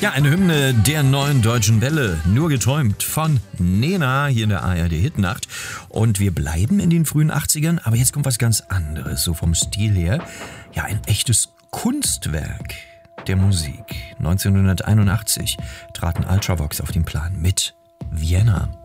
Ja, eine Hymne der neuen Deutschen Welle, nur geträumt von Nena hier in der ARD Hitnacht. Und wir bleiben in den frühen 80ern, aber jetzt kommt was ganz anderes, so vom Stil her. Ja, ein echtes Kunstwerk der Musik. 1981 traten Ultravox auf den Plan mit Vienna.